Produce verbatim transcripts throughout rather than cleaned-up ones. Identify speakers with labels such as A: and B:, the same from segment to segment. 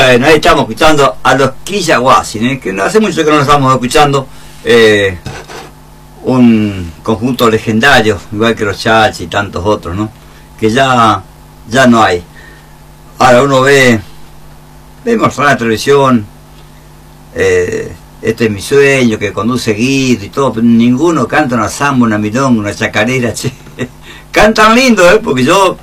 A: Bueno, ahí estamos escuchando a los Quillahuasi, ¿eh? Que no hace mucho que no nos estamos escuchando. Eh, un conjunto legendario, igual que los Chachis y tantos otros, ¿no? Que ya, ya no hay. Ahora uno ve, vemos en la televisión, eh, este es mi sueño, que conduce Guido y todo, pero ninguno canta una samba, una milonga, una chacarera, che. Cantan lindo, ¿eh? Porque yo,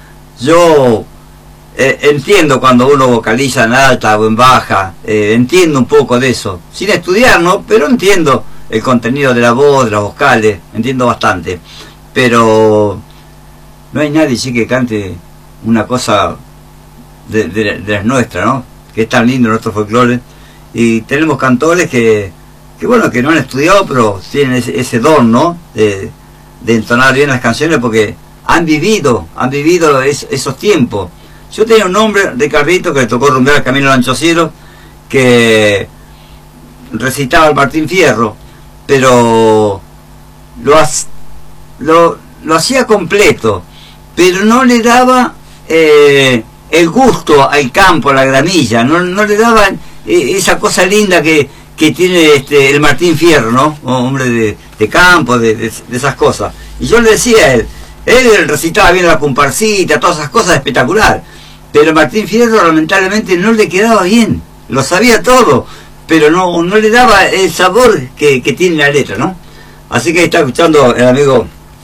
A: yo eh, entiendo cuando uno vocaliza en alta o en baja, eh, entiendo un poco de eso, sin estudiar, ¿no? Pero entiendo el contenido de la voz, de las vocales, entiendo bastante, pero no hay nadie sí que cante una cosa de, de, de las nuestras, ¿no? Que es tan lindo nuestro folclore, y tenemos cantores que, que bueno, que no han estudiado, pero tienen ese, ese don, ¿no? De, de entonar bien las canciones porque han vivido, han vivido es, esos tiempos. Yo tenía un hombre, Ricardito, que le tocó rumbear el Camino al Ancho Cielo, que recitaba el Martín Fierro, pero lo, lo, lo hacía completo, pero no le daba eh, el gusto al campo, a la gramilla, no, no le daba eh, esa cosa linda que, que tiene este, el Martín Fierro, ¿no? Hombre de, de campo, de, de, de esas cosas. Y yo le decía a él, él recitaba bien la comparsita, todas esas cosas espectacular, pero Martín Fierro lamentablemente no le quedaba bien, lo sabía todo, pero no, no le daba el sabor que, que tiene la letra, ¿no? Así que está escuchando el amigo,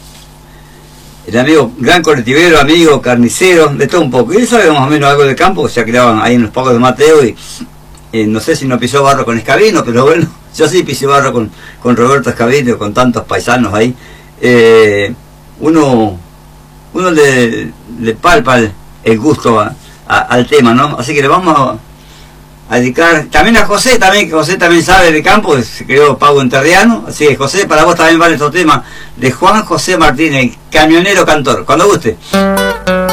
A: el amigo gran colectivero, amigo carnicero, de todo un poco. Y él sabe más o menos algo del campo, se criaban ahí en los pagos de Mateo y eh, no sé si no pisó barro con Escabino, pero bueno, yo sí pisé barro con, con Roberto Escabino, con tantos paisanos ahí. Eh, uno uno le, le palpa el, el gusto a, a, al tema, ¿no? Así que le vamos a a dedicar también a José, también que José también sabe de campo, se creó Pago Enterriano, así que José, para vos también vale estos temas de Juan José Martínez, camionero cantor, cuando guste.